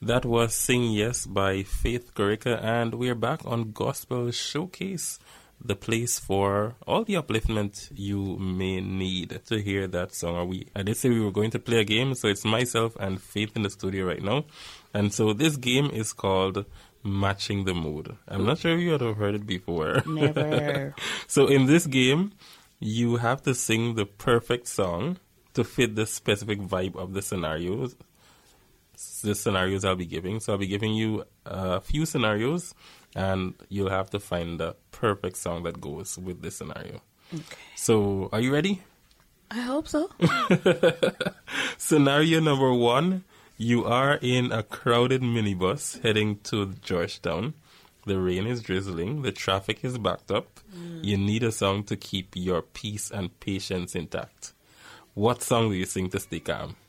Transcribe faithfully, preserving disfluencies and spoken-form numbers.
That was Sing Yes by Faith Corica, and we're back on Gospel Showcase, the place for all the upliftment you may need to hear that song. Are we? I did say we were going to play a game, so it's myself and Faith in the studio right now. And so this game is called Matching the Mood. I'm not sure if you had heard it before. Never. So in this game, you have to sing the perfect song to fit the specific vibe of the scenarios. The scenarios I'll be giving. So I'll be giving you a few scenarios, and you'll have to find the perfect song that goes with this scenario. Okay. So, are you ready? I hope so. Scenario number one. You are in a crowded minibus heading to Georgetown. The rain is drizzling. The traffic is backed up. Mm. You need a song to keep your peace and patience intact. What song do you sing to stay calm?